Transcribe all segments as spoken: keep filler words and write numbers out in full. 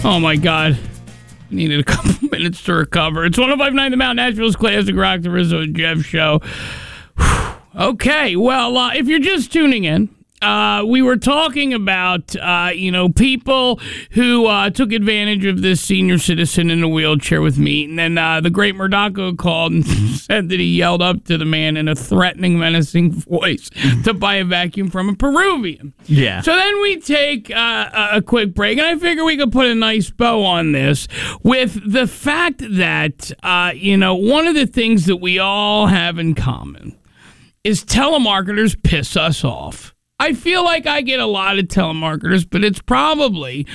Oh, my God. Needed a couple minutes to recover. It's one oh five point nine The Mountain, Nashville's Classic Rock, the Rizzo and Jeff Show. Whew. Okay, well, uh, if you're just tuning in, Uh, we were talking about, uh, you know, people who uh, took advantage of this senior citizen in a wheelchair with me. And then uh, the great Murdaco called and said that he yelled up to the man in a threatening, menacing voice to buy a vacuum from a Peruvian. Yeah. So then we take uh, a quick break, and I figure we could put a nice bow on this with the fact that, uh, you know, one of the things that we all have in common is telemarketers piss us off. I feel like I get a lot of telemarketers, but it's probably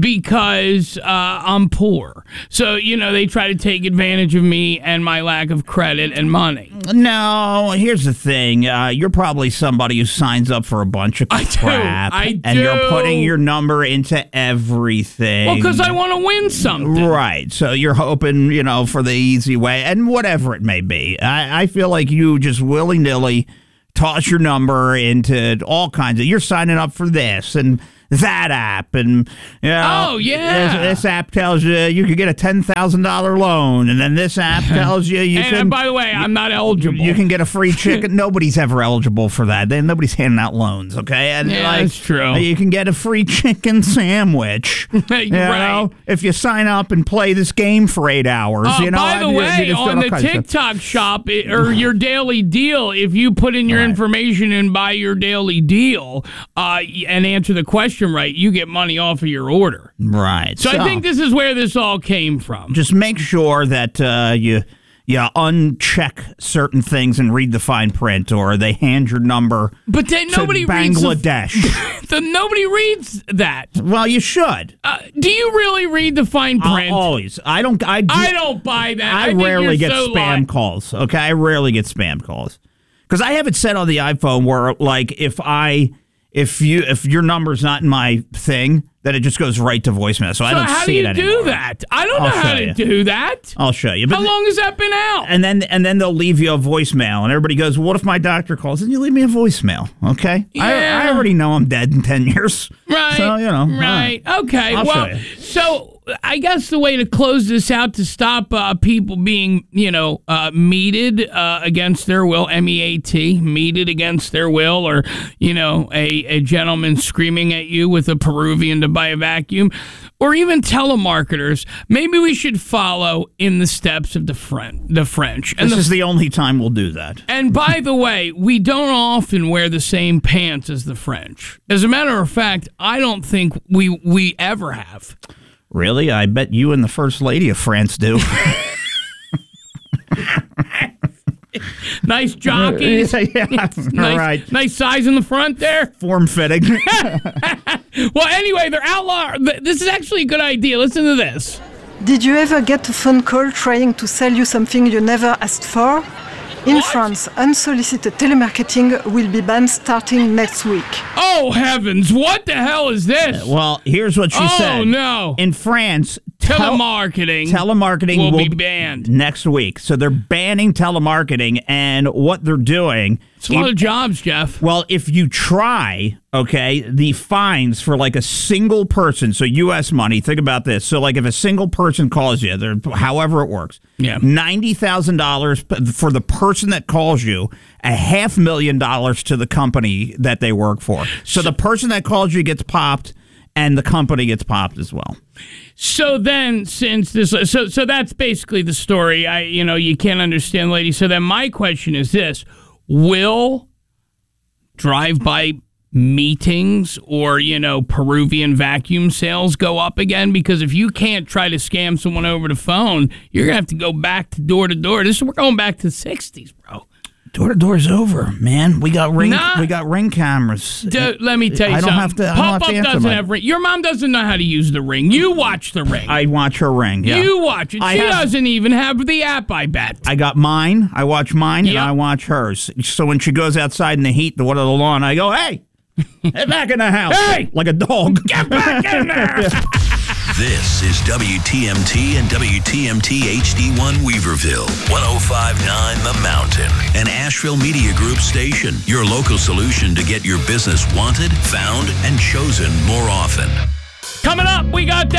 because uh, I'm poor. So, you know, they try to take advantage of me and my lack of credit and money. No, here's the thing. Uh, you're probably somebody who signs up for a bunch of I crap. do. I do. And you're putting your number into everything. Well, because I want to win something. Right. So you're hoping, you know, for the easy way and whatever it may be. I, I feel like you just willy-nilly toss your number into all kinds of, you're signing up for this and that app, and you know, oh yeah, this, this app tells you you could get a ten thousand dollar loan, and then this app tells you you and, can. And by the way, I'm not eligible. You can get a free chicken. Nobody's ever eligible for that. Then nobody's handing out loans. Okay, and yeah, like, that's true. You can get a free chicken sandwich. you right. know, if you sign up and play this game for eight hours. Uh, you know, by the you, way, you on the TikTok shop it, or your daily deal, if you put in your right. information and buy your daily deal uh, and answer the question right, you get money off of your order. Right. So, so I think this is where this all came from. Just make sure that uh, you you uncheck certain things and read the fine print, or they hand your number. But then nobody to reads Bangladesh. The, the, nobody reads that. Well, you should. Uh, do you really read the fine print? Uh, always. I don't. I, do, I don't buy that. I, I think rarely you're get so spam li- calls. Okay, I rarely get spam calls because I have it set on the iPhone where, like, if I. If you if your number's not in my thing, then it just goes right to voicemail. So, so I don't how see do it you anymore. do that? I don't I'll know how to you. do that. I'll show you. But how long has that been out? And then and then they'll leave you a voicemail, and everybody goes, well, "What if my doctor calls?" And you leave me a voicemail, okay? Yeah. I, I already know I'm dead in ten years, right? So you know, right? right. Okay. I'll well, show you. so I guess the way to close this out to stop uh, people being, you know, uh, meted uh, against their will, M E A T, meted against their will, or, you know, a, a gentleman screaming at you with a Peruvian to buy a vacuum, or even telemarketers, maybe we should follow in the steps of the, Fren- the French. And this the, is the only time we'll do that. And by the way, we don't often wear the same pants as the French. As a matter of fact, I don't think we we ever have. Really? I bet you and the First Lady of France do. Nice jockeys. yeah, nice, right. Nice size in the front there. Form-fitting. Well, anyway, they're outlaw. This is actually a good idea. Listen to this. Did you ever get a phone call trying to sell you something you never asked for? In What? France, unsolicited telemarketing will be banned starting next week. Oh, heavens. What the hell is this? Well, here's what she oh, said. Oh, no. In France, tel- telemarketing, telemarketing will, will be banned next week. So they're banning telemarketing, and what they're doing... It's a lot of jobs, Jeff. Well, if you try, okay, the fines for like a single person, so U S money, think about this. So like if a single person calls you, they're, however it works, yeah. ninety thousand dollars for the person that calls you, a half million dollars to the company that they work for. So, so the person that calls you gets popped, and the company gets popped as well. So then, since this, so so that's basically the story. I, you know, you can't understand, lady. So then, my question is this: will drive-by meetings or, you know, Peruvian vacuum sales go up again? Because if you can't try to scam someone over the phone, you're gonna have to go back to door to door. This we're going back to the sixties, bro. Door to door's over, man. We got ring. Nah. We got ring cameras. D- let me tell you I don't something. have to. I don't Pop have Up to answer doesn't my- have ring. Your mom doesn't know how to use the ring. You watch the ring. I watch her ring. Yeah. You watch it. I She have- doesn't even have the app, I bet. I got mine. I watch mine, Yep. and I watch hers. So when she goes outside in the heat, the one on the lawn, I go, "Hey, get back in the house!" Hey! like a dog. Get back in there! This is W T M T and W T M T H D one Weaverville, one oh five point nine The Mountain, an Asheville Media Group station, your local solution to get your business wanted, found, and chosen more often. Coming up, we got that first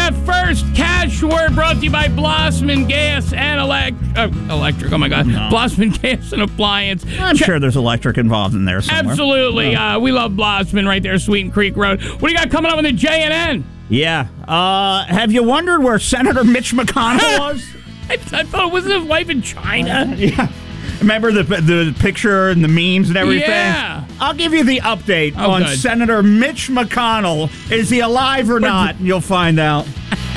first cash word brought to you by Blossman Gas and elect- uh, Electric. Oh, my God. No. Blossman Gas and Appliance. I'm Check- sure there's electric involved in there somewhere. Absolutely. Uh, we love Blossman right there, Sweeten Creek Road. What do you got coming up on the J and N? Yeah. Uh, have you wondered where Senator Mitch McConnell was? I, I thought it wasn't his wife in China. Yeah. Remember the the picture and the memes and everything? Yeah. I'll give you the update Oh, on good. Senator Mitch McConnell. Is he alive or not? You'll find out.